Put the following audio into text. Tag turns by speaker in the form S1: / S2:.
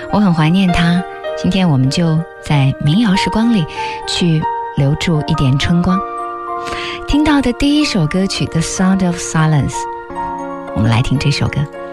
S1: 我很怀念他。今天我们就在民谣时光里去留住一点春光。听到的第一首歌曲《The Sound of Silence》，我们来听这首歌。